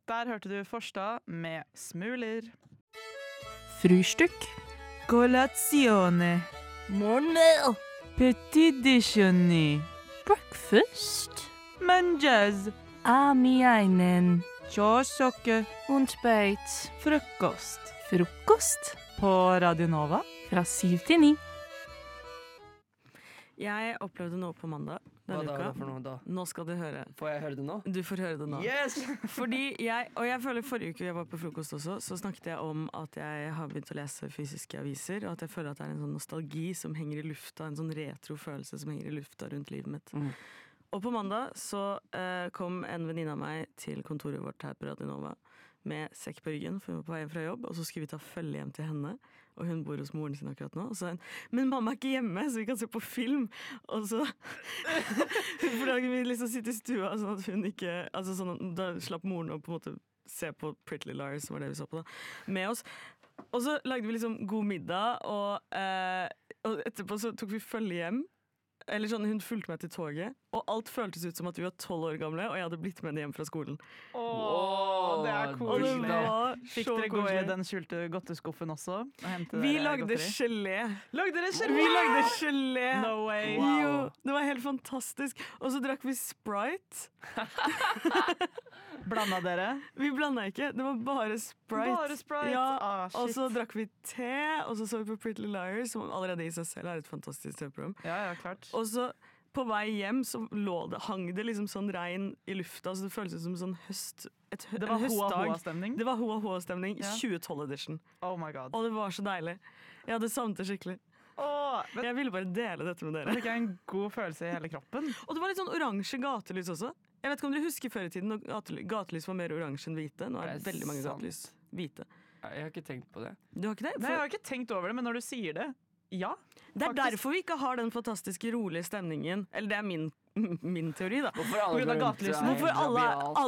Der hørte du Forstad med Smuler. Frühstück. Colazione. Morgenmel. Petit déjeuner. Breakfast. Mangiaz. Amieinen. Kjøsjokke. Und speit. Frokost. Frokost. På Radio Nova. Fra 7 til 9. Jeg opplevde noe på mandag Hva denne da er uka. det for noe da? Nå skal du høre. Får jeg høre det nå? Du får høre det nå. Yes! Fordi jeg føler forrige uke jeg var på frokost også, så snakket jeg om at jeg har begynt å lese fysiske aviser, og at jeg føler at det er en sånn nostalgi som henger i lufta, en sånn retro-følelse som henger i lufta rundt livet mitt. Og på mandag så kom en venninne av meg til kontoret vårt her på Radio Nova med sekk på ryggen, for hun var på vei hjem fra jobb, og så skulle vi ta følge hjem til henne, og hun bor hos moren sin akkurat nå, og så sa hun, men mamma er ikke hjemme, så vi kan se på film, og så for da kunne vi liksom sitte i stua, sånn at hun ikke, altså sånn, da slapp moren å på en måte se på Pretty Little Liars, som var det vi så på da, med oss, og så lagde vi liksom god middag, og etterpå så tok vi følge hjem, eller sånn, hun fulgte meg til toget, og alt føltes ut som at vi var 12 år gamle, og jeg hadde blitt med henne hjem fra skolen. Det er Og det koselig. var Fikk så dere gå i koselig. den skjulte godteskuffen også? Og hente Vi dere lagde godteri? gelé. Lagde dere Vi gelé? lagde gelé. No way. Jo, det var helt fantastisk. Og så drakk vi Sprite. Blanda dere? Vi blanda ikke, det var bare Sprite. Bare Sprite? Ja, Ah, shit. og så drakk vi te, og så vi på Pretty Little Liars, som allerede i seg selv er et fantastisk TV-program. Ja, klart. Og så på vei hjem så hang det liksom sånn regn i lufta, så det føltes som sånn høst, Det en var høstdag. hoa-hoa-stemning. Det var hoa-hoa-stemning, Ja. 2012-edition. Oh my god. Og det var så deilig. Jeg hadde savnet det skikkelig. Jeg ville bare dele dette med dere. Jeg fikk en god følelse i hele kroppen. Og det var litt sånn oransje gatelys også. Jeg vet ikke om dere husker før i tiden når gatelys var mer oransje enn hvite. Nå er det veldig mange sant? gatelys hvite. Jeg har ikke tenkt på det. Du har ikke det? Nei, jeg har ikke tenkt over det, men når du sier det, ja. Det er faktisk. derfor vi ikke har den fantastiske rolige stemningen. Eller det er min teori, da. Hvorfor alle På grunn av går rundt gatelysene? og er Hvorfor alle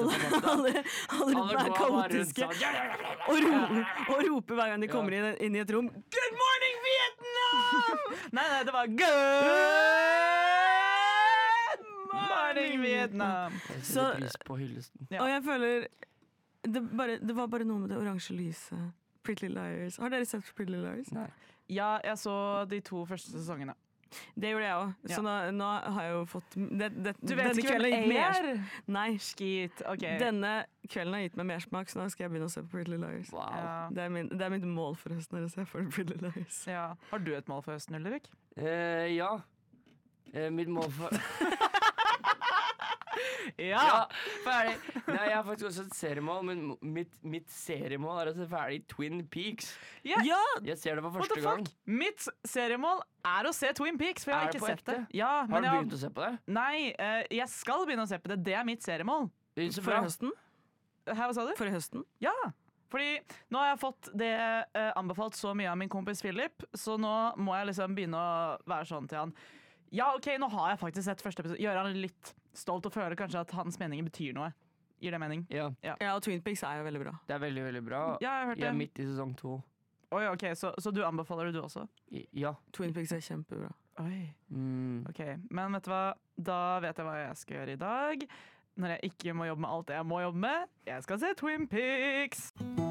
Alle er går bare rundt kaotiske sånn. og roper hver gang de kommer inn i et rom. Good morning, Vietnam! Nei, det var good morning, Vietnam. Jeg Så- setter pris på hyllesten. Ja. Og jeg føler det var bare noe med det oransje lyset. Pretty Little Liars. Har dere sett Pretty Little Liars? Nei. Ja, jeg så de 2 første sesongene. Det gjorde jeg òg. Så nå har jeg jo fått Du vet denne ikke kvelden har gitt hvem mer- er? Nei. Skit, ok. Denne kvelden har gitt meg mersmak, så nå skal jeg begynne å se på Pretty Little Liars. Wow. Ja. Det er mitt mål for høsten, å se for Pretty Little Liars. Ja. Har du et mål for høsten, Ulrik? Ja. Mitt mål for Ja! ferdig. Nei, jeg har faktisk også et seriemål, men mitt seriemål er å se ferdig Twin Peaks. Ja! Jeg ser det for What the første gang. fuck? Mitt seriemål er å se Twin Peaks, for jeg Er har det ikke på sett det. ekte? Ja, Har men du jeg begynt å se på det? Nei, jeg skal begynne å se på det. Det er mitt seriemål. Så For bra. høsten? Hva sa du? For høsten? Ja, fordi nå har jeg fått det anbefalt så mye av min kompis Philip, så nå må jeg liksom begynne å være sånn til han. Ja, ok, nå har jeg faktisk sett første episode. Gjøre han litt stolt og føle kanskje at hans meninger betyr noe. Gir det mening? Ja, Ja, og Twin Peaks er jo veldig bra. det er veldig, veldig bra. Ja, jeg har hørt Jeg er det. midt i sesong 2. Oi, ok, så du anbefaler det du også? Ja. Twin Peaks er kjempebra. Oi, Mm. ok. Men vet du hva? Da vet jeg hva jeg skal gjøre i dag. Når jeg ikke må jobbe med alt det jeg må jobbe med. Jeg skal se Twin Peaks!